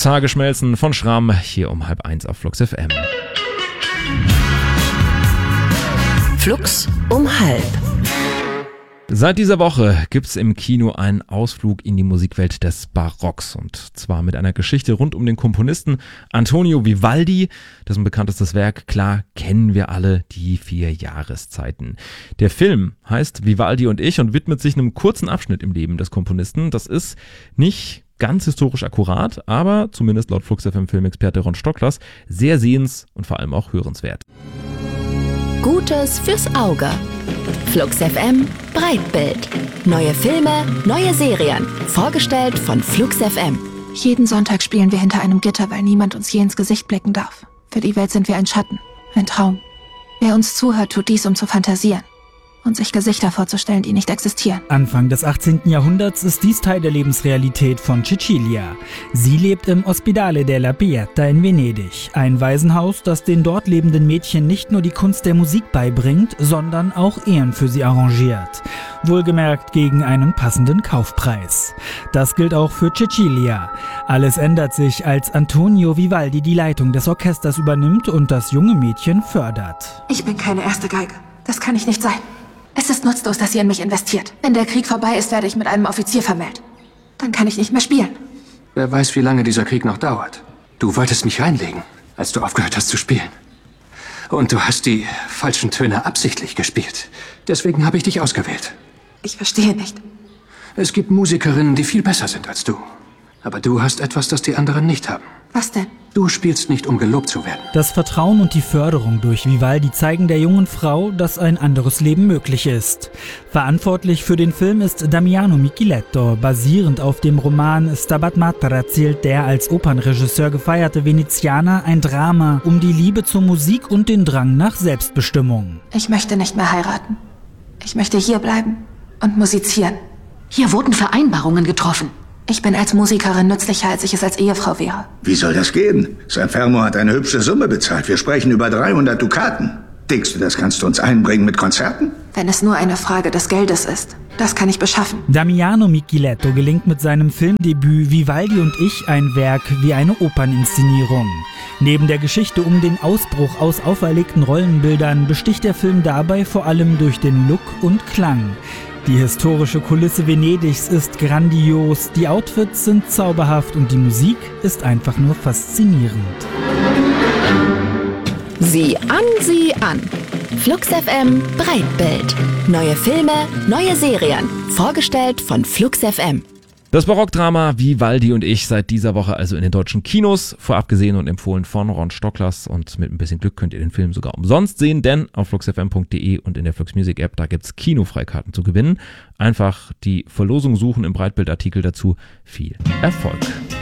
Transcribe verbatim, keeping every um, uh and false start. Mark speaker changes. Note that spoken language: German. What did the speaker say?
Speaker 1: Tage schmelzen von Schramm hier um halb eins auf Flux F M.
Speaker 2: Flux um halb.
Speaker 1: Seit dieser Woche gibt's im Kino einen Ausflug in die Musikwelt des Barocks und zwar mit einer Geschichte rund um den Komponisten Antonio Vivaldi. Dessen bekanntestes Werk, klar, kennen wir alle, die vier Jahreszeiten. Der Film heißt Vivaldi und ich und widmet sich einem kurzen Abschnitt im Leben des Komponisten. Das ist nicht ganz historisch akkurat, aber zumindest laut Flux F M Filmexperte Ron Stocklers sehr sehens- und vor allem auch hörenswert.
Speaker 2: Gutes fürs Auge. Flux F M Breitbild. Neue Filme, neue Serien. Vorgestellt von Flux F M.
Speaker 3: Jeden Sonntag spielen wir hinter einem Gitter, weil niemand uns je ins Gesicht blicken darf. Für die Welt sind wir ein Schatten, ein Traum. Wer uns zuhört, tut dies, um zu fantasieren und sich Gesichter vorzustellen, die nicht existieren.
Speaker 4: Anfang des achtzehnten Jahrhunderts ist dies Teil der Lebensrealität von Cecilia. Sie lebt im Ospedale della Pieta in Venedig, ein Waisenhaus, das den dort lebenden Mädchen nicht nur die Kunst der Musik beibringt, sondern auch Ehen für sie arrangiert. Wohlgemerkt gegen einen passenden Kaufpreis. Das gilt auch für Cecilia. Alles ändert sich, als Antonio Vivaldi die Leitung des Orchesters übernimmt und das junge Mädchen fördert.
Speaker 3: Ich bin keine erste Geige. Das kann ich nicht sein. Es ist nutzlos, dass ihr in mich investiert. Wenn der Krieg vorbei ist, werde ich mit einem Offizier vermählt. Dann kann ich nicht mehr spielen.
Speaker 5: Wer weiß, wie lange dieser Krieg noch dauert. Du wolltest mich reinlegen, als du aufgehört hast zu spielen. Und du hast die falschen Töne absichtlich gespielt. Deswegen habe ich dich ausgewählt.
Speaker 3: Ich verstehe nicht.
Speaker 5: Es gibt Musikerinnen, die viel besser sind als du. Aber du hast etwas, das die anderen nicht haben.
Speaker 3: Was denn?
Speaker 5: Du spielst nicht, um gelobt zu werden.
Speaker 4: Das Vertrauen und die Förderung durch Vivaldi zeigen der jungen Frau, dass ein anderes Leben möglich ist. Verantwortlich für den Film ist Damiano Micheletto. Basierend auf dem Roman Stabat Mater erzählt der als Opernregisseur gefeierte Venezianer ein Drama um die Liebe zur Musik und den Drang nach Selbstbestimmung.
Speaker 3: Ich möchte nicht mehr heiraten. Ich möchte hier bleiben und musizieren.
Speaker 2: Hier wurden Vereinbarungen getroffen.
Speaker 3: Ich bin als Musikerin nützlicher, als ich es als Ehefrau wäre.
Speaker 6: Wie soll das gehen? Sanfermo hat eine hübsche Summe bezahlt. Wir sprechen über dreihundert Dukaten. Denkst du, das kannst du uns einbringen mit Konzerten?
Speaker 3: Wenn es nur eine Frage des Geldes ist, das kann ich beschaffen.
Speaker 4: Damiano Micheletto gelingt mit seinem Filmdebüt Vivaldi und ich ein Werk wie eine Operninszenierung. Neben der Geschichte um den Ausbruch aus auferlegten Rollenbildern besticht der Film dabei vor allem durch den Look und Klang. Die historische Kulisse Venedigs ist grandios, die Outfits sind zauberhaft und die Musik ist einfach nur faszinierend.
Speaker 2: Sieh an, sieh an. Flux F M Breitbild. Neue Filme, neue Serien. Vorgestellt von Flux F M.
Speaker 1: Das Barockdrama Vivaldi und ich seit dieser Woche also in den deutschen Kinos, vorab gesehen und empfohlen von Ron Stocklers und mit ein bisschen Glück könnt ihr den Film sogar umsonst sehen, denn auf fluxfm punkt de und in der Flux Music App, da gibt's Kinofreikarten zu gewinnen. Einfach die Verlosung suchen im Breitbildartikel dazu. Viel Erfolg!